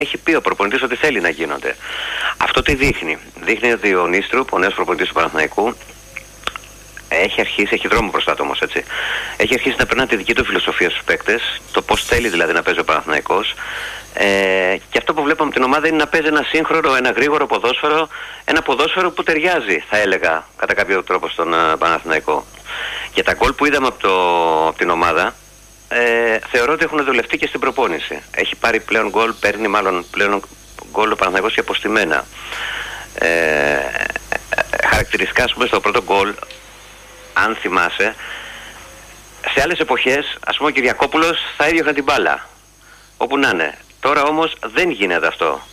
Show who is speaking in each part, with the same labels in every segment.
Speaker 1: έχει πει ο προπονητής ότι θέλει να γίνονται. Αυτό τι δείχνει? Δείχνει ότι ο Νίστρουπ, ο νέος προπονητής του Παναθηναϊκού, έχει δρόμο μπροστά του όμως, έτσι. Έχει αρχίσει να περνά τη δική του φιλοσοφία στους παίκτες, το πώς θέλει δηλαδή να παίζει ο Παναθηναϊκός. Και αυτό που βλέπουμε από την ομάδα είναι να παίζει ένα σύγχρονο, ένα γρήγορο ποδόσφαιρο, ένα ποδόσφαιρο που ταιριάζει, θα έλεγα, κατά κάποιο τρόπο στον Παναθηναϊκό. Και τα γκολ που είδαμε από την ομάδα, θεωρώ ότι έχουν δουλευτεί και στην προπόνηση. Έχει πάρει πλέον γκολ, παίρνει μάλλον πλέον γκολ ο Παναθηναϊκός και αποστημένα. Χαρακτηριστικά, ας πούμε, στο πρώτο γκολ, αν θυμάσαι, σε άλλες εποχές, ας πούμε, ο Κυριακόπουλος θα έδιωχνε την μπάλα, όπου να είναι. Τώρα όμως δεν γίνεται αυτό.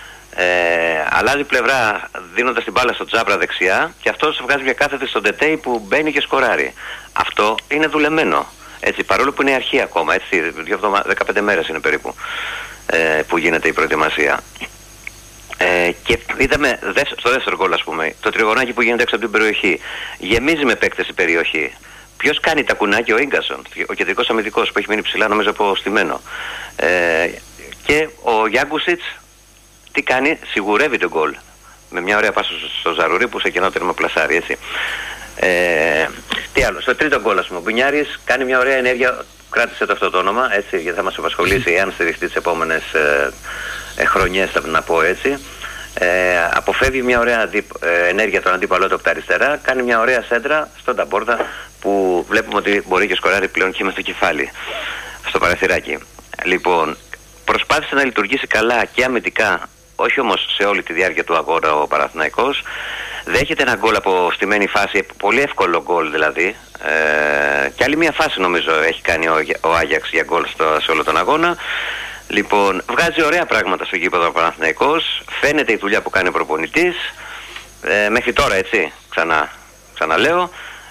Speaker 1: Αλλάζει πλευρά δίνοντας την μπάλα στο Τζάμπρα δεξιά και αυτός βγάζει μια κάθετη στον Τετέι που μπαίνει και σκοράρει. Αυτό είναι δουλεμένο. Έτσι, παρόλο που είναι αρχή ακόμα, έτσι, 15 μέρες είναι περίπου που γίνεται η προετοιμασία. Και είδαμε στο δεύτερο γκολ, ας πούμε, το τριγωνάκι που γίνεται έξω από την περιοχή. Γεμίζει με παίκτες η περιοχή. Ποιος κάνει τα κουνάκια? Ο Ίγκασον, ο κεντρικός αμυντικός που έχει μείνει ψηλά, νομίζω, από στημένο. Και ο Γιάνκουσιτς τι κάνει? Σιγουρεύει τον γκολ με μια ωραία πάσα στο Ζαρουρί που σε κενό τέρμα πλασάρει, έτσι. Τι άλλο? Στο τρίτο γκολ, ας πούμε, ο Μπουνιάρης κάνει μια ωραία ενέργεια. Κράτησε το αυτό το όνομα, έτσι, γιατί θα μας απασχολήσει εάν στηριχτεί τις επόμενες χρονιές, να πω έτσι. Αποφεύγει μια ωραία ενέργεια τον αντίπαλό του από τα αριστερά, κάνει μια ωραία σέντρα στον Ταμπόρδα που βλέπουμε ότι μπορεί και σκοράρει πλέον και με το κεφάλι στο παραθυράκι. Λοιπόν, προσπάθησε να λειτουργήσει καλά και αμυντικά, όχι όμως σε όλη τη διάρκεια του αγώνα ο Παναθηναϊκός. Δέχεται ένα γκολ από στημένη φάση, πολύ εύκολο γκολ δηλαδή. Και άλλη μια φάση νομίζω έχει κάνει ο Άγιαξ για γκολ σε όλο τον αγώνα. Λοιπόν, βγάζει ωραία πράγματα στο γήπεδο ο Παναθηναϊκός. Φαίνεται η δουλειά που κάνει ο προπονητής. Μέχρι τώρα, έτσι, ξαναλέω.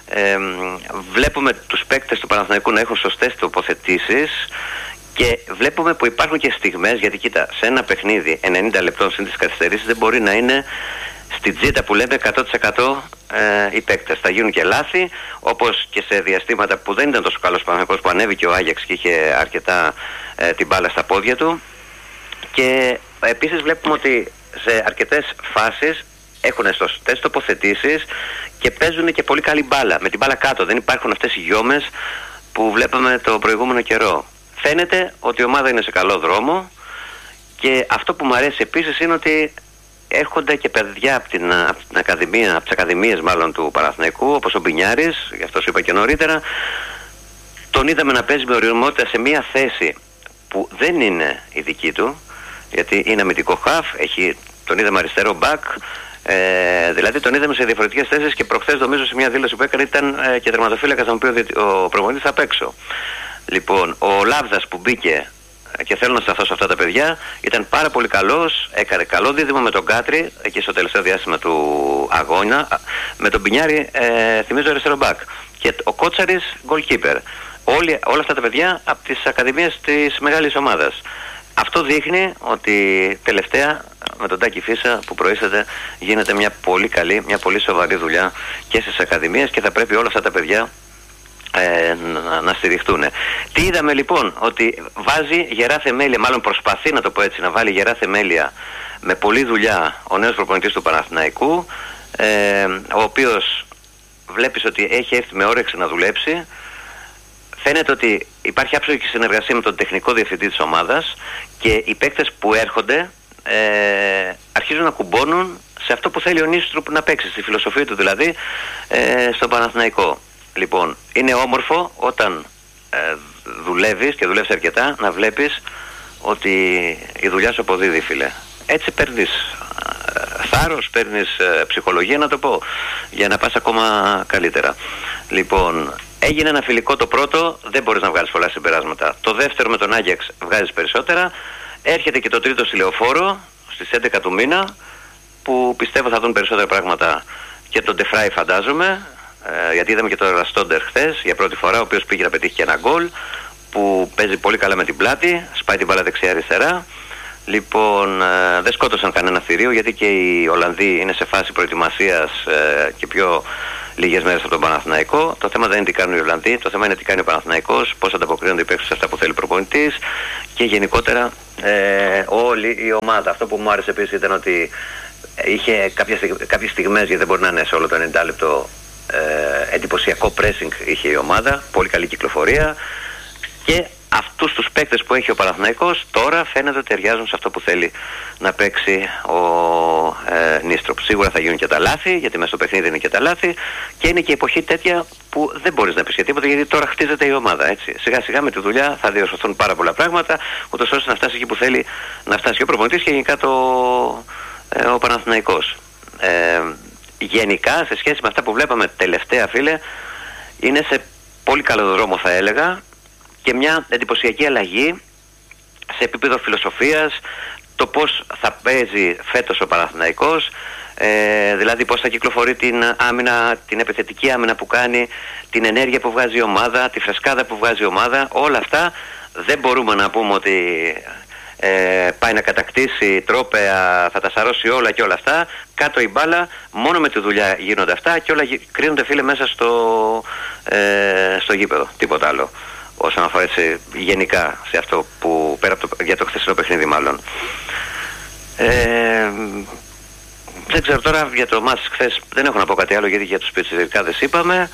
Speaker 1: Βλέπουμε τους παίκτες του Παναθηναϊκού να έχουν σωστές τοποθετήσεις. Και βλέπουμε που υπάρχουν και στιγμές, γιατί κοίτα, σε ένα παιχνίδι 90 λεπτών συν τις καθυστερήσεις δεν μπορεί να είναι στην τζίτα που λέμε 100% οι παίκτες. Θα γίνουν και λάθη, όπως και σε διαστήματα που δεν ήταν τόσο καλός Παναθηναϊκός, που ανέβηκε ο Άγιαξ και είχε αρκετά την μπάλα στα πόδια του. Και επίσης βλέπουμε ότι σε αρκετές φάσεις έχουν σωστές τοποθετήσεις και παίζουν και πολύ καλή μπάλα, με την μπάλα κάτω. Δεν υπάρχουν αυτές οι γιόμες που βλέπαμε το προηγούμενο καιρό. Φαίνεται ότι η ομάδα είναι σε καλό δρόμο και αυτό που μου αρέσει επίσης είναι ότι έρχονται και παιδιά από την ακαδημία, από τις ακαδημίες μάλλον του Παναθηναϊκού, όπως ο Μπινιάρης, γι' αυτό σου είπα και νωρίτερα. Τον είδαμε να παίζει με ωριμότητα σε μια θέση που δεν είναι η δική του, γιατί είναι αμυντικό χαφ, τον είδαμε αριστερό μπακ, δηλαδή τον είδαμε σε διαφορετικές θέσεις και προχθές νομίζω σε μια δήλωση που έκανε ήταν και τερματοφύλακας, να μου πει ο προπονητής θα παίξω. Λοιπόν, ο Λάβδας που μπήκε, και θέλω να σταθώ σε αυτά τα παιδιά, ήταν πάρα πολύ καλός, έκανε καλό δίδυμο με τον Κάτρι εκεί στο τελευταίο διάστημα του αγώνα, με τον Μπινιάρη θυμίζω αριστερό μπακ, και ο Κότσαρης goalkeeper. Όλα αυτά τα παιδιά από τις ακαδημίες της μεγάλης ομάδας. Αυτό δείχνει ότι τελευταία με τον Τάκη Φίσα που προείσταται γίνεται μια πολύ καλή, μια πολύ σοβαρή δουλειά και στις ακαδημίες και θα πρέπει όλα αυτά τα παιδιά να στηριχτούν. Τι είδαμε λοιπόν? Ότι βάζει γερά θεμέλια, μάλλον προσπαθεί να το πω έτσι, να βάλει γερά θεμέλια με πολλή δουλειά ο νέος προπονητής του Παναθηναϊκού, ο οποίος βλέπεις ότι έχει έρθει με όρεξη να δουλέψει. Φαίνεται ότι υπάρχει άψογη συνεργασία με τον τεχνικό διευθυντή της ομάδας και οι παίκτες που έρχονται αρχίζουν να κουμπώνουν σε αυτό που θέλει ο Νίστρουπ να παίξει, στη φιλοσοφία του δηλαδή, στον Παναθηναϊκό. Λοιπόν, είναι όμορφο όταν δουλεύεις και δουλεύεις αρκετά να βλέπεις ότι η δουλειά σου αποδίδει, φίλε. Έτσι παίρνεις θάρρος, παίρνεις ψυχολογία, να το πω, για να πας ακόμα καλύτερα. Λοιπόν, έγινε ένα φιλικό το πρώτο, δεν μπορείς να βγάλεις πολλά συμπεράσματα. Το δεύτερο με τον Άγιαξ βγάζεις περισσότερα. Έρχεται και το τρίτο στη Λεωφόρο στις 11 του μήνα, που πιστεύω θα δουν περισσότερα πράγματα και τον Ντεφράι φαντάζομαι. Γιατί είδαμε και τον Ραστόντερ χθες για πρώτη φορά, ο οποίος πήγε να πετύχει και ένα γκολ, που παίζει πολύ καλά με την πλάτη, σπάει την μπάλα δεξιά-αριστερά. Λοιπόν, δεν σκότωσαν κανένα θηρίο, γιατί και οι Ολλανδοί είναι σε φάση προετοιμασίας και πιο λίγες μέρες από τον Παναθηναϊκό. Το θέμα δεν είναι τι κάνουν οι Ιρλανδοί, το θέμα είναι τι κάνει ο Παναθηναϊκός, πώς ανταποκρίνονται οι παίκτες σε αυτά που θέλει ο προπονητής και γενικότερα όλη η ομάδα. Αυτό που μου άρεσε επίσης ήταν ότι είχε κάποιες στιγμές, γιατί δεν μπορεί να είναι σε όλο το 90 λεπτό, εντυπωσιακό pressing είχε η ομάδα, πολύ καλή κυκλοφορία και αυτούς τους παίκτες που έχει ο Παναθηναϊκός τώρα φαίνεται ότι ταιριάζουν σε αυτό που θέλει να παίξει ο Νίστροπ. Σίγουρα θα γίνουν και τα λάθη, γιατί μέσα στο παιχνίδι είναι και τα λάθη και είναι και η εποχή τέτοια που δεν μπορείς να πεις και τίποτα, γιατί τώρα χτίζεται η ομάδα. Έτσι. Σιγά σιγά με τη δουλειά θα διορθωθούν πάρα πολλά πράγματα, ούτως ώστε να φτάσει εκεί που θέλει να φτάσει και ο προπονητής και γενικά ο Παναθηναϊκός. Γενικά σε σχέση με αυτά που βλέπαμε τελευταία, φίλε, είναι σε πολύ καλό δρόμο θα έλεγα και μια εντυπωσιακή αλλαγή σε επίπεδο φιλοσοφίας, το πώς θα παίζει φέτος ο Παναθηναϊκός, δηλαδή πώς θα κυκλοφορεί την άμυνα, την επιθετική άμυνα που κάνει, την ενέργεια που βγάζει η ομάδα, τη φρεσκάδα που βγάζει η ομάδα, όλα αυτά δεν μπορούμε να πούμε ότι πάει να κατακτήσει τρόπαια, θα τα σαρώσει όλα και όλα αυτά. Κάτω η μπάλα, μόνο με τη δουλειά γίνονται αυτά και όλα κρίνονται, φίλε, μέσα στο γήπεδο, τίποτα άλλο. Όσον αφορά έτσι, γενικά σε αυτό που πέρα από για το χθεσινό παιχνίδι μάλλον. Δεν ξέρω τώρα για το μάτς χθες, δεν έχω να πω κάτι άλλο γιατί για τους πιτσιρικάδες είπαμε.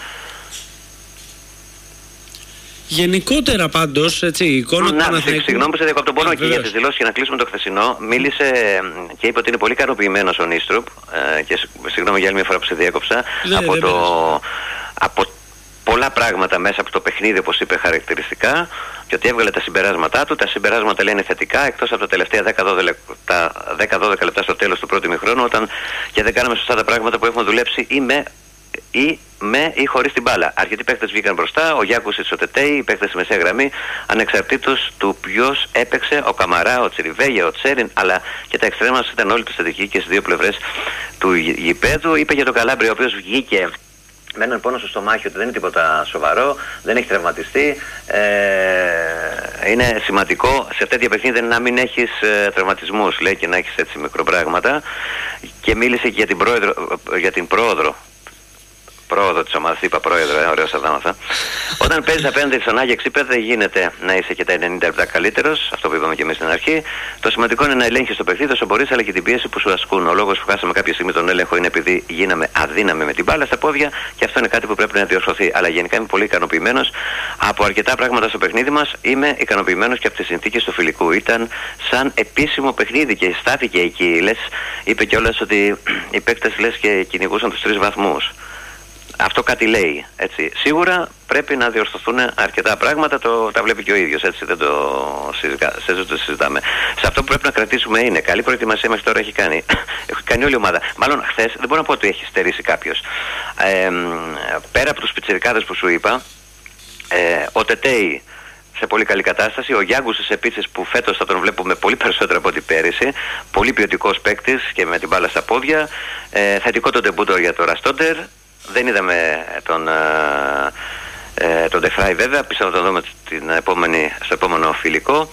Speaker 2: Γενικότερα πάντως, έτσι, η εικόνα του Παναθηναϊκού...
Speaker 1: Συγγνώμη που σε διακόπτω, μπορώ και για τις δηλώσεις και να κλείσουμε το χθεσινό. Μίλησε και είπε ότι είναι πολύ ικανοποιημένος ο Νίστροπ και συγγνώμη για άλλη μια φορά που σε διέκοψα από πολλά πράγματα μέσα από το παιχνίδι, όπως είπε χαρακτηριστικά, και ότι έβγαλε τα συμπεράσματά του. Τα συμπεράσματα λένε θετικά, εκτός από τα τελευταία 10-12 λεπτά στο τέλος του πρώτου ημιχρόνου, όταν και δεν κάναμε σωστά τα πράγματα που έχουμε δουλέψει ή χωρίς την μπάλα. Αρκετοί παίκτες βγήκαν μπροστά, ο Γιάκουσιτς, ο Τετέι, οι παίκτες στη μεσαία γραμμή, ανεξαρτήτως του ποιος έπαιξε, ο Καμαρά, ο Τσιριβέγια, ο Τσέριν, αλλά και τα εξτρέμα ήταν όλοι πιστατικοί και στις δύο πλευρές του γηπέδου. Είπε για τον Καλάμπρη, ο οποίος βγήκε με έναν πόνο στο στομάχι, ότι δεν είναι τίποτα σοβαρό, δεν έχει τραυματιστεί. Είναι σημαντικό σε τέτοια παιχνίδια να μην έχεις τραυματισμούς, λέει, και να έχεις έτσι μικροπράγματα. Και μίλησε και για την πρόοδο της ομάδας, είπα πρόεδρο, ωραίος αδάμαθα. Όταν παίζεις απέναντι στον Άγιαξ, δεν γίνεται να είσαι και τα 90 λεπτά καλύτερος, αυτό που είπαμε και εμείς στην αρχή. Το σημαντικό είναι να ελέγχεις το παιχνίδι όσο μπορείς, αλλά και την πίεση που σου ασκούν. Ο λόγος που χάσαμε κάποια στιγμή τον έλεγχο είναι επειδή γίναμε αδύναμοι με την μπάλα στα πόδια και αυτό είναι κάτι που πρέπει να διορθωθεί. Αλλά γενικά είμαι πολύ ικανοποιημένος από αρκετά πράγματα στο παιχνίδι μας. Είμαι ικανοποιημένος και από τις συνθήκες του φιλικού. Ήταν σαν επίσημο παιχνίδι και στάθηκε εκεί. Είπε κιόλας ότι οι παίκτες και κυνηγούσαν τους 3 βαθμούς. Αυτό κάτι λέει, έτσι. Σίγουρα πρέπει να διορθωθούν αρκετά πράγματα, τα βλέπει και ο ίδιος, έτσι, δεν το συζητάμε. Σε αυτό που πρέπει να κρατήσουμε είναι καλή προετοιμασία μέχρι τώρα έχει κάνει όλη η ομάδα. Μάλλον χθες δεν μπορώ να πω ότι έχει στερήσει κάποιος. Πέρα από τους πιτσιρικάδες που σου είπα, ο Τετέι σε πολύ καλή κατάσταση, ο Γιάγκουσης επίσης που φέτος θα τον βλέπουμε πολύ περισσότερο από ό,τι πέρυσι, πολύ ποιοτικός παίκτης και με την μπάλα στα πόδια, θετικό το ντεμπούτο για το Ραστόντερ. Δεν είδαμε τον Ντεφράι βέβαια, πιστεύω να τον δούμε στο επόμενο φιλικό.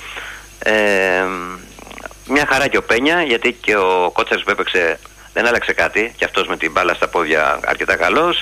Speaker 1: Μια χαρά και ο Πένια, γιατί και ο Κότσαρης που έπαιξε δεν άλλαξε κάτι, και αυτός με την μπάλα στα πόδια αρκετά καλός.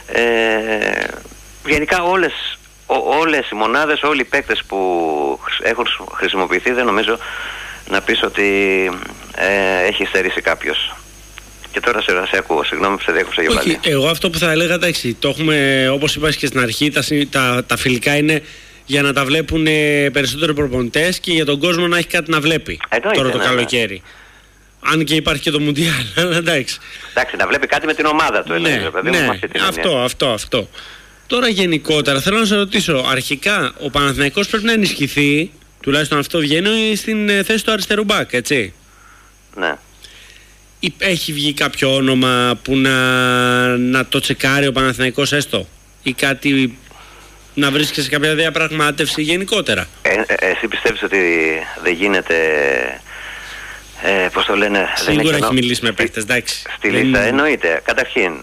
Speaker 1: Γενικά όλες οι μονάδες, όλοι οι παίκτες που έχουν χρησιμοποιηθεί, δεν νομίζω να πεις ότι έχει στερήσει κάποιος. Και τώρα σε ακούω, συγγνώμη που σε διέκοψα για πάλι.
Speaker 2: Εγώ αυτό που θα έλεγα, εντάξει, το έχουμε, όπως είπα και στην αρχή, τα φιλικά είναι για να τα βλέπουν περισσότεροι προπονητές και για τον κόσμο να έχει κάτι να βλέπει τώρα το καλοκαίρι. Αν και υπάρχει και το Μουντιάλ, αλλά εντάξει.
Speaker 1: Εντάξει, να βλέπει κάτι με την ομάδα του,
Speaker 2: αυτό. Τώρα γενικότερα θέλω να σε ρωτήσω, αρχικά ο Παναθηναϊκός πρέπει να ενισχυθεί, τουλάχιστον αυτό βγαίνει, στην θέση του αριστερού μπακ, έτσι.
Speaker 1: Ναι.
Speaker 2: Έχει βγει κάποιο όνομα που να το τσεκάρει ο Παναθηναϊκός έστω, ή κάτι να βρίσκει σε κάποια διαπραγμάτευση γενικότερα?
Speaker 1: Εσύ πιστεύεις ότι δεν γίνεται, πώς το λένε?
Speaker 2: Σίγουρα έχει μιλήσει με παίκτες, εντάξει.
Speaker 1: Στη λίστα εννοείται. Καταρχήν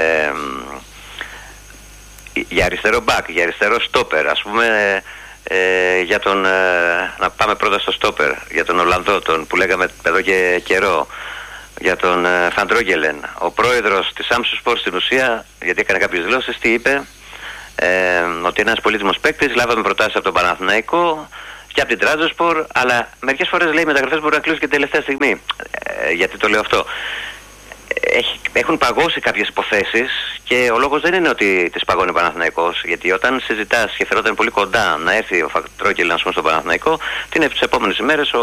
Speaker 1: για αριστερό μπακ, για αριστερό στόπερ, ας πούμε, για τον, να πάμε πρώτα στο στόπερ, για τον Ολλανδό, τον που λέγαμε εδώ και καιρό, για τον Φαντρόγγελεν. Ο πρόεδρος της Άμσουσπορ στην ουσία, γιατί έκανε κάποιες δηλώσεις, τι είπε, ότι ένας πολύτιμος παίκτης, λάβαμε προτάσεις από τον Παναθηναϊκό και από την Τράτζονσπορ, αλλά μερικές φορές λέει οι μεταγραφές μπορούν να κλείσουν και τελευταία στιγμή. Γιατί το λέω αυτό? Έχουν παγώσει κάποιες υποθέσεις και ο λόγος δεν είναι ότι τις παγώνει ο Παναθηναϊκός, γιατί όταν συζητάς και φερόταν πολύ κοντά να έρθει ο Φαντρόγγελεν στον Παναθηναϊκό, τις επόμενες ημέρες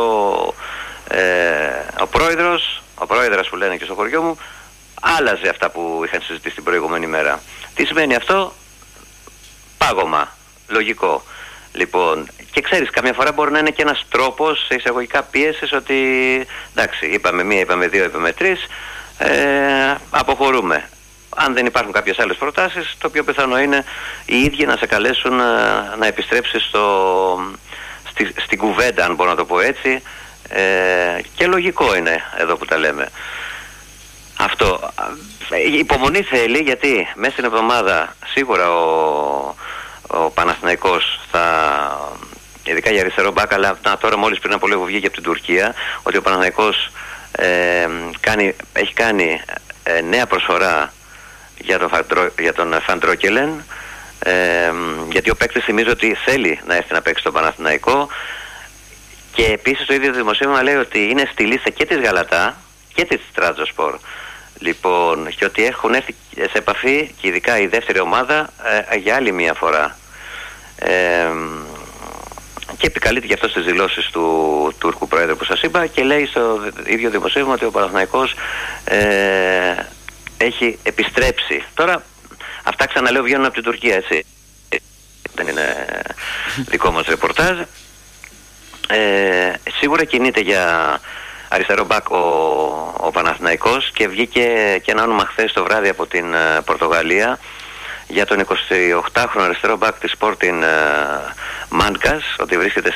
Speaker 1: ο πρόεδρος που λένε και στο χωριό μου, άλλαζε αυτά που είχαν συζητήσει την προηγούμενη μέρα. Τι σημαίνει αυτό? Πάγωμα. Λογικό. Λοιπόν, και ξέρεις, καμιά φορά μπορεί να είναι και ένας τρόπος σε εισαγωγικά πίεσης ότι εντάξει, είπαμε μία, είπαμε δύο, είπαμε τρεις, αποχωρούμε. Αν δεν υπάρχουν κάποιες άλλες προτάσεις, το πιο πιθανό είναι οι ίδιοι να σε καλέσουν να επιστρέψεις στην κουβέντα, αν μπορώ να το πω έτσι, και λογικό είναι εδώ που τα λέμε. Αυτό. Υπομονή θέλει, γιατί μέσα στην εβδομάδα σίγουρα ο Παναθηναϊκός θα, ειδικά για αριστερό μπακ, αλλά τώρα μόλις πριν από λίγο βγήκε από την Τουρκία ότι ο Παναθηναϊκός έχει κάνει νέα προσφορά για τον Φαντρόγγελεν, γιατί ο παίκτης θυμίζει ότι θέλει να έρθει να παίξει τον Παναθηναϊκό. Και επίσης το ίδιο δημοσίευμα λέει ότι είναι στη λίστα και της Γαλατά και της Τράτζονσπορ. Λοιπόν, και ότι έχουν έρθει σε επαφή, και ειδικά η δεύτερη ομάδα, για άλλη μία φορά. Και επικαλείται και αυτό στις δηλώσεις του Τούρκου Πρόεδρου που σας είπα, και λέει στο ίδιο δημοσίευμα ότι ο Παναθηναϊκός έχει επιστρέψει. Τώρα, αυτά ξαναλέω βγαίνουν από την Τουρκία, έτσι. Δεν είναι δικό μας ρεπορτάζ. Σίγουρα κινείται για αριστερό μπακ ο Παναθηναϊκός, και βγήκε και ένα όνομα χθες το βράδυ από την Πορτογαλία για τον 28χρονο αριστερό μπακ της Sporting Μάνκας, ότι βρίσκεται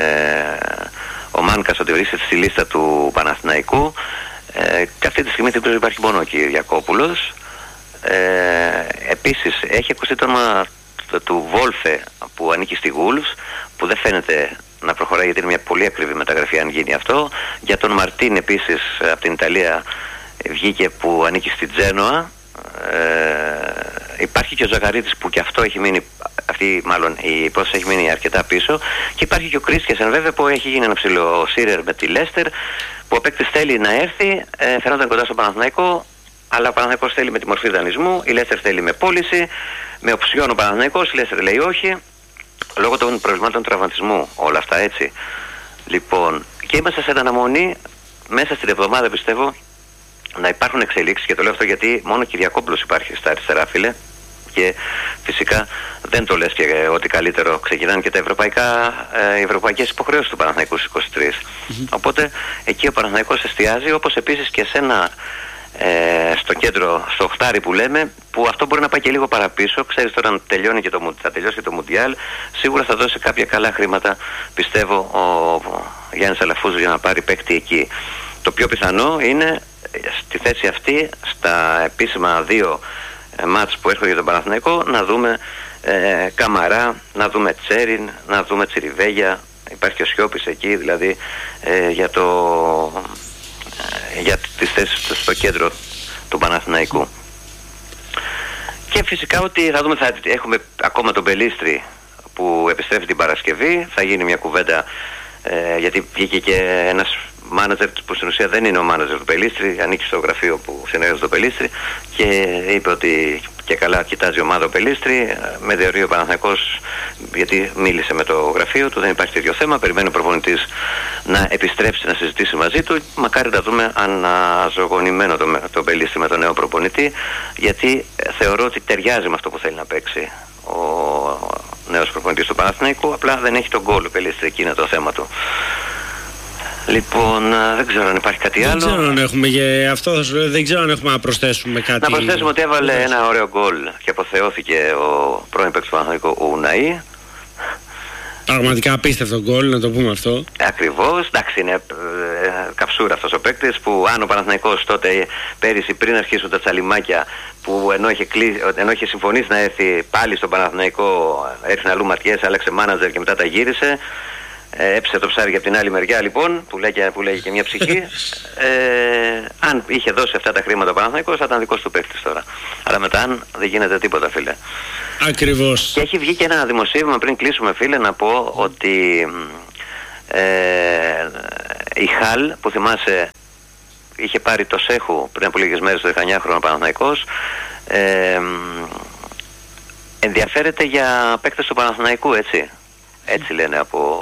Speaker 1: ο Μάνκας ότι βρίσκεται στη λίστα του Παναθηναϊκού, και αυτή τη στιγμή υπάρχει μόνο ο Κυριακόπουλος. Επίσης έχει ακουστεί το όνομα του Βόλφε που ανήκει στη Wolves, που δεν φαίνεται να προχωράει γιατί είναι μια πολύ ακριβή μεταγραφή αν γίνει αυτό. Για τον Μαρτίν επίσης από την Ιταλία βγήκε, που ανήκει στη Τζένοα. Υπάρχει και ο Ζαγαρίτης που και αυτό έχει μείνει, η υπόθεση έχει μείνει αρκετά πίσω. Και υπάρχει και ο Κρίστιανσεν βέβαια, που έχει γίνει ένα ψηλό Σίρερ με τη Λέστερ, που ο παίκτης θέλει να έρθει, φαινόταν κοντά στο Παναθηναϊκό, αλλά ο Παναθηναϊκός θέλει με τη μορφή δανεισμού, η Λέστερ θέλει με πώληση, με οψιόν ο Παναθηναϊκός, η Λέστερ λέει όχι, λόγω των προβλημάτων τραυματισμού, όλα αυτά, έτσι. Λοιπόν, και είμαστε σε αναμονή μέσα στην εβδομάδα, πιστεύω, να υπάρχουν εξελίξεις, και το λέω αυτό γιατί μόνο Κυριακόπουλος υπάρχει στα αριστερά, φίλε, και φυσικά δεν το λες και ότι καλύτερο, ξεκινάνε και οι ευρωπαϊκές υποχρεώσεις του Παναθηναϊκού στις 23. Οπότε εκεί ο Παναθηναϊκός εστιάζει, όπως επίσης και σε ένα στο κέντρο, στο οχτάρι που λέμε, που αυτό μπορεί να πάει και λίγο παραπίσω. Ξέρεις, τώρα θα τελειώσει και το Μουντιάλ, σίγουρα θα δώσει κάποια καλά χρήματα, πιστεύω, ο Γιάννης Αλαφούζος για να πάρει παίκτη εκεί. Το πιο πιθανό είναι στη θέση αυτή, στα επίσημα δύο μάτς που έρχονται για τον Παναθηναϊκό, να δούμε Καμαρά, να δούμε Τσέριν, να δούμε Τσιριβέγια. Υπάρχει και ο Σιώπης εκεί, δηλαδή για τις θέσεις στο κέντρο του Παναθηναϊκού. Και φυσικά ότι θα δούμε, έχουμε ακόμα τον Πελίστρη που επιστρέφει την Παρασκευή, θα γίνει μια κουβέντα, γιατί βγήκε και ένας μάνατζερ που στην ουσία δεν είναι ο μάνατζερ του Πελίστρη, ανήκει στο γραφείο που συνεργάζεται το Πελίστρη, και είπε ότι και καλά κοιτάζει ομάδα ο Πελίστρη, με διορία ο Παναθηναϊκός, γιατί μίλησε με το γραφείο του, δεν υπάρχει τέτοιο θέμα, περιμένει ο προπονητής να επιστρέψει να συζητήσει μαζί του, μακάρι να δούμε αναζωογονημένο το Πελίστρη με τον νέο προπονητή, γιατί θεωρώ ότι ταιριάζει με αυτό που θέλει να παίξει ο νέος προπονητής του Παναθηναϊκού, απλά δεν έχει τον γκολ ο Πελίστρη, εκεί είναι το θέμα του. Λοιπόν, δεν ξέρω αν υπάρχει κάτι άλλο.
Speaker 2: Δεν ξέρω αν έχουμε να προσθέσουμε κάτι.
Speaker 1: Να προσθέσουμε ότι έβαλε ένα ωραίο γκολ και αποθεώθηκε ο πρώην παίκτης του Παναθηναϊκού, ο Ουναή.
Speaker 2: Πραγματικά απίστευτο γκολ, να το πούμε αυτό.
Speaker 1: Ακριβώς, εντάξει, είναι καψούρα αυτός ο παίκτης, που αν ο Παναθηναϊκός τότε πέρυσι, πριν αρχίσουν τα τσαλιμάκια, που ενώ είχε συμφωνήσει να έρθει πάλι στον Παναθηναϊκό, έρθει αλλού ματιές, άλλαξε μάνατζερ και μετά τα γύρισε. Έψε το ψάρι από την άλλη μεριά, λοιπόν, που λέγει και μια ψυχή. αν είχε δώσει αυτά τα χρήματα ο Παναθηναϊκός θα ήταν δικός του παίκτης τώρα. Αλλά μετά αν δεν γίνεται τίποτα, φίλε.
Speaker 2: Ακριβώς.
Speaker 1: Και έχει βγει και ένα δημοσίευμα πριν κλείσουμε, φίλε, να πω ότι η Χαλ που θυμάσαι είχε πάρει το Σέχου πριν από λίγες μέρες, το 19χρονο Παναθηναϊκός, ενδιαφέρεται για παίκτες του Παναθηναϊκού, έτσι λένε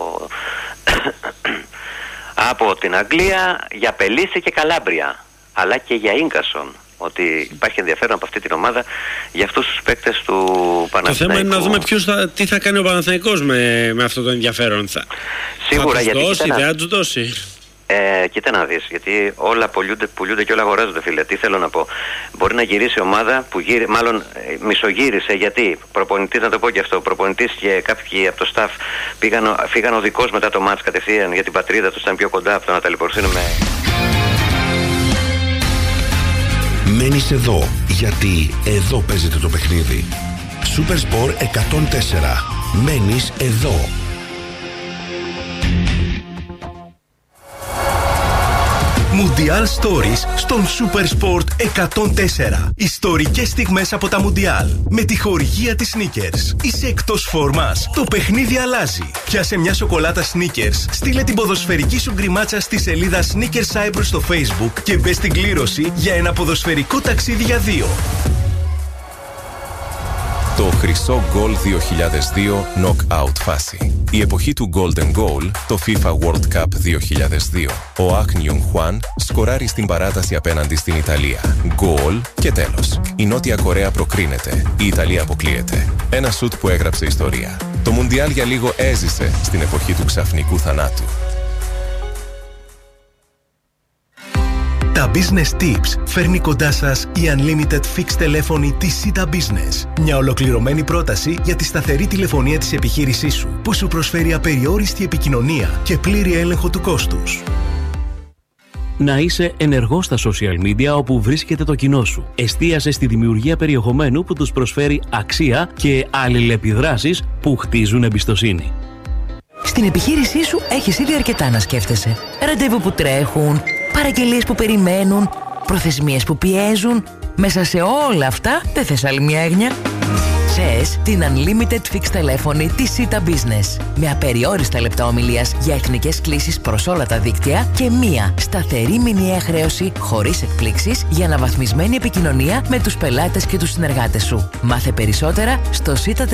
Speaker 1: από την Αγγλία, για Πελίσι και Καλάμπρια, αλλά και για Ίνκασον, ότι υπάρχει ενδιαφέρον από αυτή την ομάδα για αυτούς τους παίκτες του Παναθηναϊκού.
Speaker 2: Το θέμα είναι να δούμε τι θα κάνει ο Παναθηναϊκός με αυτό το ενδιαφέρον.
Speaker 1: Σίγουρα,
Speaker 2: θα τους δώσει, δεν θα τους δώσει.
Speaker 1: Κοίτα να δεις, γιατί όλα πουλούνται και όλα αγοράζονται, φίλε. Τι θέλω να πω. Μπορεί να γυρίσει ομάδα που μάλλον μισογύρισε, γιατί προπονητής, να το πω και αυτό, προπονητής και κάποιοι από το staff φύγαν οδικός μετά το μάτς κατευθείαν για την πατρίδα τους, ήταν πιο κοντά από το να ταλαιπωρηθούν με...
Speaker 3: Μένεις εδώ, γιατί εδώ παίζεται το παιχνίδι. Super Sport 104. Μένεις εδώ.
Speaker 4: Mundial Stories στον Super Sport 104. Ιστορικές στιγμές από τα Mundial. Με τη χορηγία της Snickers. Είσαι εκτός φόρμας. Το παιχνίδι αλλάζει. Πιάσε μια σοκολάτα Snickers. Στείλε την ποδοσφαιρική σου γκριμάτσα στη σελίδα Snickers Cyprus στο Facebook και μπες στην κλήρωση για ένα ποδοσφαιρικό ταξίδι για 2.
Speaker 5: Το χρυσό Goal 2002 Knockout φάση. Η εποχή του Golden Goal, το FIFA World Cup 2002. Ο Ακ Νιουν Χουάν σκοράρει στην παράταση απέναντι στην Ιταλία. Goal και τέλος. Η Νότια Κορέα προκρίνεται. Η Ιταλία αποκλείεται. Ένα σουτ που έγραψε ιστορία. Το Μουντιάλ για λίγο έζησε στην εποχή του ξαφνικού θανάτου.
Speaker 4: Τα Business Tips φέρνει κοντά σας η Unlimited Fixed τηλέφωνη της Sita Business. Μια ολοκληρωμένη πρόταση για τη σταθερή τηλεφωνία της επιχείρησής σου, που σου προσφέρει απεριόριστη επικοινωνία και πλήρη έλεγχο του κόστους.
Speaker 6: Να είσαι ενεργός στα social media όπου βρίσκεται το κοινό σου. Εστίασε στη δημιουργία περιεχομένου που τους προσφέρει αξία και αλληλεπιδράσεις που χτίζουν εμπιστοσύνη.
Speaker 7: Στην επιχείρησή σου έχεις ήδη αρκετά να σκέφτεσαι. Ραντεβού που τρέχουν, παραγγελίες που περιμένουν, προθεσμίες που πιέζουν. Μέσα σε όλα αυτά δεν θες άλλη μια έγνοια? Θες την Unlimited Fixed τηλέφωνη της Sita Business. Με απεριόριστα λεπτά ομιλίας για εθνικές κλήσεις προς όλα τα δίκτυα και μία σταθερή μηνιαία χρέωση χωρίς εκπλήξεις για αναβαθμισμένη επικοινωνία με τους πελάτες και τους συνεργάτες σου. Μάθε περισσότερα στο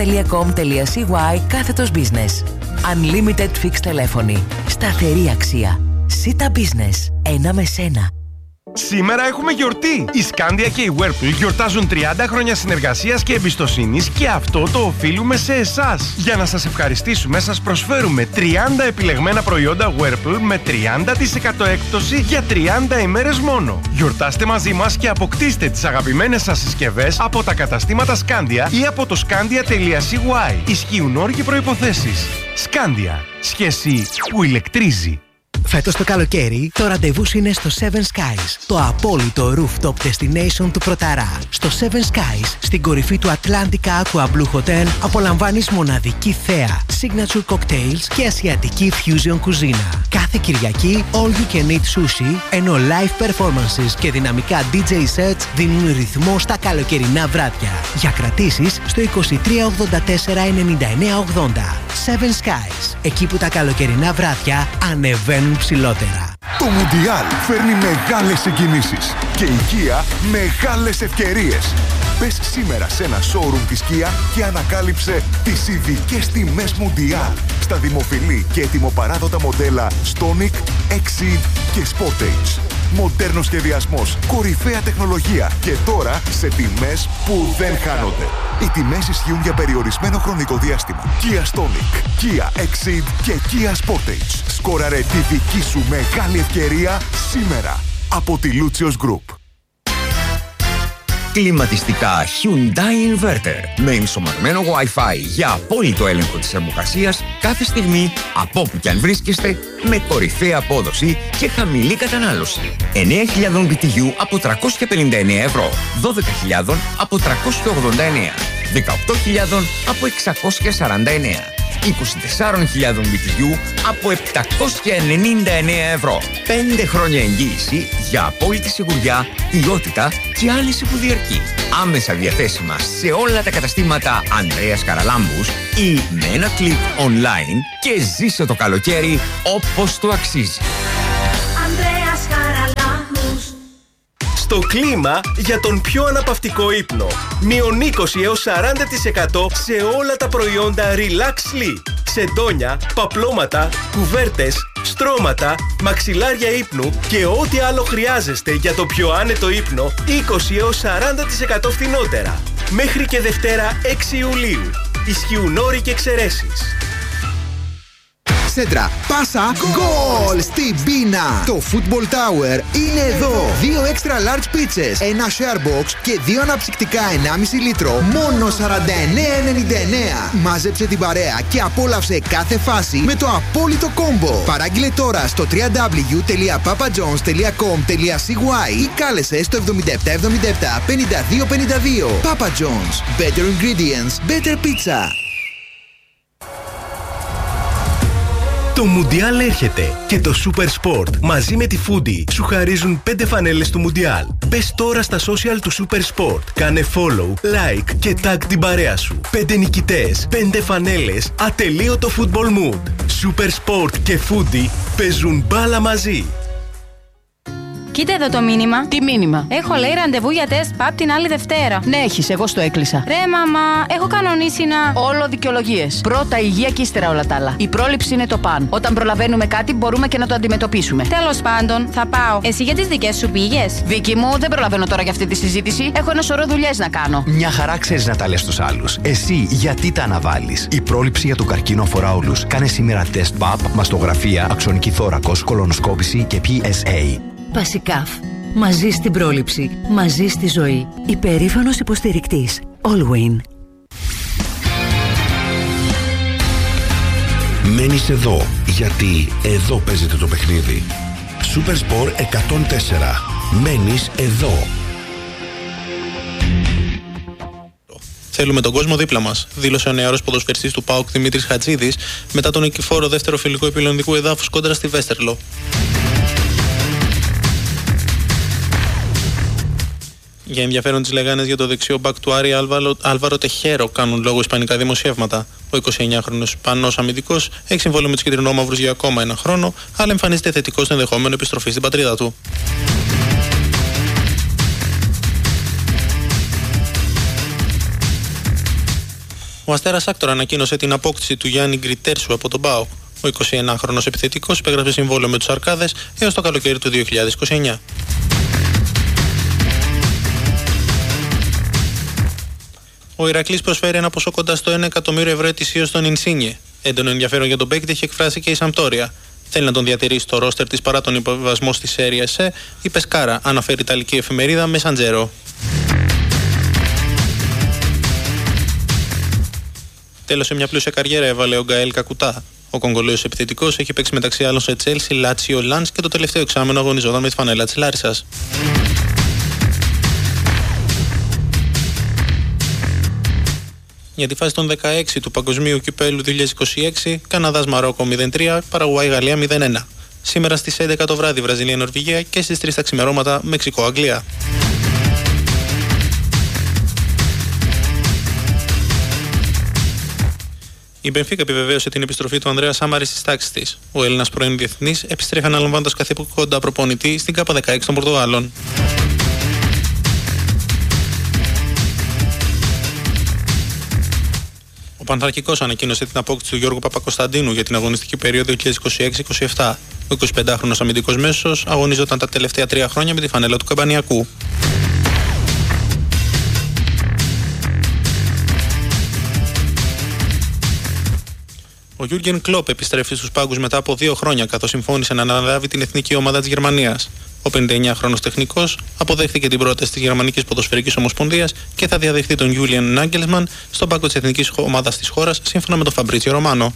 Speaker 7: sita.com.cy/business. Unlimited Fixed τηλέφωνη. Σταθερή αξία. Sita Business. Ένα με σένα.
Speaker 4: Σήμερα έχουμε γιορτή! Η Scandia και η Whirlpool γιορτάζουν 30 χρόνια συνεργασίας και εμπιστοσύνης και αυτό το οφείλουμε σε εσάς. Για να σας ευχαριστήσουμε, σας προσφέρουμε 30 επιλεγμένα προϊόντα Whirlpool με 30% έκπτωση για 30 ημέρες μόνο. Γιορτάστε μαζί μας και αποκτήστε τις αγαπημένες σας συσκευές από τα καταστήματα Scandia ή από το scandia.cy. Ισχύουν όροι και προϋποθέσεις. Scandia. Σχέση που ηλεκτρίζει.
Speaker 8: Φέτος το καλοκαίρι, το ραντεβού είναι στο Seven Skies, το απόλυτο rooftop destination του Πρωταρά. Στο Seven Skies, στην κορυφή του Atlantica Aqua Blue Hotel, απολαμβάνεις μοναδική θέα, signature cocktails και ασιατική fusion κουζίνα. Κάθε Κυριακή, all you can eat sushi, ενώ live performances και δυναμικά DJ sets δίνουν ρυθμό στα καλοκαιρινά βράδια. Για κρατήσεις στο 2384 9980. Seven Skies, εκεί που τα καλοκαιρινά βράδια ανεβαίνουν ψηλότερα.
Speaker 9: Το Mundial φέρνει μεγάλες συγκινήσεις και η Kia μεγάλες ευκαιρίες. Μπες σήμερα σε ένα showroom της Kia και ανακάλυψε τις ειδικές τιμές Mundial στα δημοφιλή και ετοιμοπαράδοτα μοντέλα Stonic, Exceed και Sportage. Μοντέρνος σχεδιασμός, κορυφαία τεχνολογία και τώρα σε τιμές που δεν χάνονται. Οι τιμές ισχύουν για περιορισμένο χρονικό διάστημα. Kia Stonic, Kia Exceed και Kia Sportage. Σκόραρε τη δική σου μεγάλη ευκαιρία σήμερα από τη Lucios Group.
Speaker 10: Κλιματιστικά Hyundai Inverter με ενσωματωμένο Wi-Fi για απόλυτο έλεγχο της θερμοκρασίας κάθε στιγμή από όπου κι αν βρίσκεστε, με κορυφαία απόδοση και χαμηλή κατανάλωση. 9.000 BTU από 359 ευρώ, 12.000 από 389, 18.000 από 649. 24.000 BTU από 799 ευρώ. 5 χρόνια εγγύηση για απόλυτη σιγουριά, ποιότητα και άνεση που διαρκεί. Άμεσα διαθέσιμα σε όλα τα καταστήματα Ανδρέας Καραλάμπους ή με ένα κλικ online και ζήσε το καλοκαίρι όπως το αξίζει.
Speaker 11: Ανδρέας Καραλάμπους.
Speaker 12: Στο κλίμα για τον πιο αναπαυτικό ύπνο. Μείον 20 έως 40% σε όλα τα προϊόντα Relax Sleep. Σεντόνια, παπλώματα, κουβέρτες, στρώματα, μαξιλάρια ύπνου και ό,τι άλλο χρειάζεστε για το πιο άνετο ύπνο 20 έως 40% φθηνότερα. Μέχρι και Δευτέρα 6 Ιουλίου. Ισχύουν όροι και εξαιρέσεις.
Speaker 13: Σέντρα, πάσα, γκολ στην πίνα. Το Football Tower είναι εδώ. 2 extra large pizzas, ένα share box και 2 αναψυκτικά 1,5 λίτρο. Μόνο 49,99. Μάζεψε την παρέα και απόλαυσε κάθε φάση με το απόλυτο κόμπο. Παράγγειλε τώρα στο www.papajohns.com.cy ή κάλεσε στο 7777 5252. Papa John's. Better ingredients, better pizza.
Speaker 12: Το Μουντιάλ έρχεται και το Super Sport μαζί με τη Foodie σου χαρίζουν 5 φανέλες του Μουντιάλ. Μπες τώρα στα social του Super Sport, κάνε follow, like και tag την παρέα σου. 5 νικητές, 5 φανέλες, ατελείωτο football mood. Super Sport και Foodie παίζουν μπάλα μαζί.
Speaker 14: Κοίτα εδώ το μήνυμα.
Speaker 15: Τι μήνυμα?
Speaker 14: Έχω λέει ραντεβού για τεστ ΠΑΠ την άλλη Δευτέρα.
Speaker 15: Ναι, έχεις, εγώ στο έκλεισα.
Speaker 14: Ρε μαμά, έχω κανονίσει να.
Speaker 15: Όλο δικαιολογίες. Πρώτα υγεία και ύστερα όλα τα άλλα. Η πρόληψη είναι το παν. Όταν προλαβαίνουμε κάτι, μπορούμε και να το αντιμετωπίσουμε.
Speaker 14: Τέλος πάντων, θα πάω. Εσύ για τις δικές σου πήγες?
Speaker 15: Δίκη μου, δεν προλαβαίνω τώρα για αυτή τη συζήτηση. Έχω ένα σωρό δουλειές να κάνω.
Speaker 16: Μια χαρά ξέρεις να τα λες στους άλλους. Εσύ γιατί τα αναβάλεις? Η πρόληψη για το καρκίνο αφορά όλους. Κάνε σήμερα τεστ ΠΑΠ, μαστογραφία, αξονική θώρακος, κολονοσκόπηση και PSA.
Speaker 17: Πασικάφ. Μαζί στην πρόληψη. Μαζί στη ζωή. Υπερήφανος υποστηρικτής. Allwyn.
Speaker 3: Μένεις εδώ, γιατί εδώ παίζεται το παιχνίδι. Super Sport 104. Μένεις εδώ.
Speaker 18: Θέλουμε τον κόσμο δίπλα μας, δήλωσε ο νεαρός ποδοσφαιριστής του ΠΑΟΚ Δημήτρης Χατζίδης μετά τον νικηφόρο δεύτερο φιλικό επιλονδικού εδάφους κόντρα στη Βέστερλο. Για ενδιαφέρον τις λεγάνες για το δεξιό μπακ του Άρη Άλβαρο Τεχέρο κάνουν λόγο ισπανικά δημοσιεύματα. Ο 29χρονος Ισπανός αμυντικός έχει συμβόλαιο με τους κυτρινόμαυρους για ακόμα ένα χρόνο, αλλά εμφανίζεται θετικό στο ενδεχόμενο επιστροφή στην πατρίδα του. Ο Αστέρας Άκτορα ανακοίνωσε την απόκτηση του Γιάννη Γκριτέρσου από τον ΠΑΟΚ. Ο 21χρονος επιθετικός υπέγραψε συμβόλαιο με τους Αρκάδες έως το καλοκαίρι του 2029. Ο Ηρακλής προσφέρει ένα ποσό κοντά στο 1 εκατομμύριο ευρώ ετησίως στον Ινσίνιε. Έντονο ενδιαφέρον για τον παίκτη έχει εκφράσει και η Σαμπτόρια. Θέλει να τον διατηρήσει στο ρόστερ της παρά τον υποβιβασμό στη Σέρια Σε, η Πεσκάρα, αναφέρει η ιταλική εφημερίδα Μεσαντζέρο. Τέλος, σε μια πλούσια καριέρα έβαλε ο Γκαέλ Κακουτά. Ο Κογκολέος επιθετικός έχει παίξει μεταξύ άλλων σε Τσέλσι, Λάτσιο, Λανς και το τελευταίο εξάμηνο αγωνιζόταν με τη φανέλα της Λάρισσας. Για τη φάση των 16 του Παγκοσμίου Κυπέλλου 2026, Καναδάς Μαρόκο 0-3, Παραγουάη Γαλλία 0-1. Σήμερα στις 11 το βράδυ Βραζιλία Νορβηγία και στις 3 τα ξημερώματα Μεξικό Αγγλία. Η Μπενφίκα επιβεβαίωσε την επιστροφή του Ανδρέα Σάμαρη στις τάξεις της. Ο Έλληνας πρώην διεθνής επιστρέφει αναλαμβάνοντας καθήκοντα προπονητή στην ΚΑΠΑ 16 των Πορτογάλων. Ο Πανθρακικός ανακοίνωσε την απόκτηση του Γιώργου Παπακοσταντίνου για την αγωνιστική περίοδο 2026-27. Ο 25χρονος αμυντικός μέσος αγωνίζονταν τα τελευταία 3 χρόνια με τη φανέλα του Καμπανιακού. Ο Γιούργεν Κλόπ επιστρέφει στους πάγκους μετά από 2 χρόνια, καθώς συμφώνησε να αναλάβει την εθνική ομάδα της Γερμανίας. Ο 59χρονος τεχνικός αποδέχθηκε την πρόταση της Γερμανικής Ποδοσφαιρικής Ομοσπονδίας και θα διαδεχθεί τον Γιούλιαν Νάγκελσμαν στον πάγκο της εθνικής ομάδας της χώρας, σύμφωνα με τον Φαμπρίτσιο Ρωμάνο.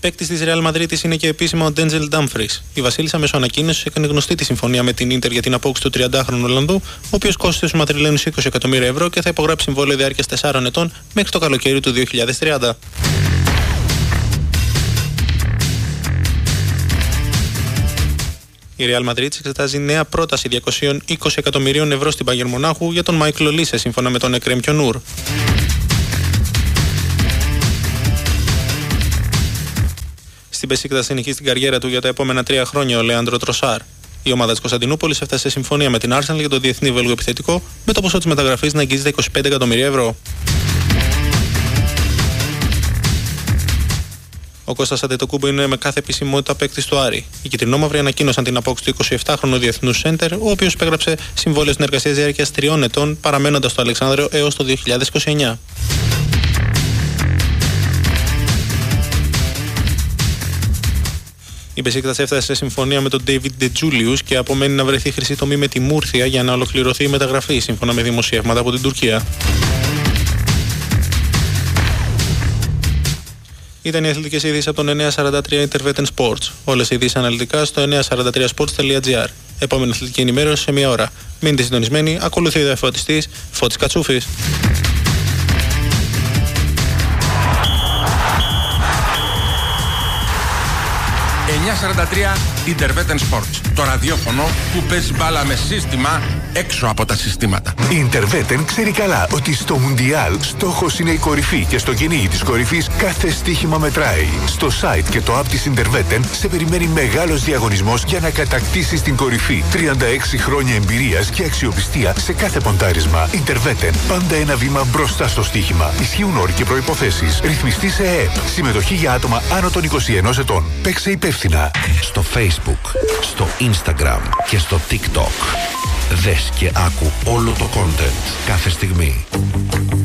Speaker 18: Παίκτης της Real Madrid είναι και επίσημα ο Denzel Dumfries. Η Βασίλισσα μέσω ανακοίνωσης έκανε γνωστή τη συμφωνία με την Ίντερ για την απόκτηση του 30χρονου Ολλανδού, ο οποίος κόστησε στους Μαδριλένους 20 εκατομμύρια ευρώ και θα υπογράψει συμβόλαιο διάρκειας 4 ετών μέχρι το καλοκαίρι του 2030. Η Real Madrid εξετάζει νέα πρόταση 220 εκατομμυρίων ευρώ στην Bayern Μονάχου για τον Μάικλ Ολίσε, σύμφωνα με τον Εκρέμ Κιονούρ. Στην Μπεσίκτας συνεχίζει την καριέρα του για τα επόμενα 3 χρόνια ο Λέαντρο Τροσάρ. Η ομάδα της Κωνσταντινούπολης έφτασε σε συμφωνία με την Arsenal για το διεθνή βέλγο επιθετικό, με το ποσό της μεταγραφής να αγγίζει τα 25 εκατομμύρια ευρώ. Ο Κώστας Αντετοκούμπο είναι με κάθε επισημότητα παίκτης του Άρη. Οι κυτρινόμαυροι ανακοίνωσαν την απόκτηση του 27χρονου διεθνούς σέντερ, ο οποίος υπέγραψε συμβόλαιο συνεργασίας διάρκειας 3 ετών, παραμένοντας στο Αλεξάνδριο έως το 2029. Η Μπεσίκτας έφτασε σε συμφωνία με τον David De Julius και απομένει να βρεθεί χρυσή τομή με τη Μούρθια για να ολοκληρωθεί η μεταγραφή, σύμφωνα με δημοσιεύματα από την Τουρκία. Ήταν οι αθλητικές ειδήσεις από τον 943 Intervetten Sports. Όλες οι ειδήσεις αναλυτικά στο 943sports.gr. Επόμενη αθλητική ενημέρωση σε 1 ώρα. Μείνετε συντονισμένοι, ακολουθεί ο διαφωτιστής Φώτης Κατσούφης.
Speaker 19: 943 Intervetten Sports. Το ραδιόφωνο που παίζει μπάλα με σύστημα έξω από τα συστήματα.
Speaker 3: Η Intervetten ξέρει καλά ότι στο Μουντιάλ στόχος είναι η κορυφή και στο κυνήγι της κορυφής κάθε στοίχημα μετράει. Στο site και το app της Intervetten σε περιμένει μεγάλος διαγωνισμός για να κατακτήσεις την κορυφή. 36 χρόνια εμπειρίας και αξιοπιστία σε κάθε ποντάρισμα. Intervetten. Πάντα ένα βήμα μπροστά στο στοίχημα. Ισχύουν όροι και προϋποθέσεις. Ρυθμιστή σε ΕΕΠ. Συμμετοχή για άτομα άνω των 21 ετών. Παίξε υπεύθυνα. Στο Facebook, στο Instagram και στο TikTok. Δες και άκου όλο το content κάθε στιγμή.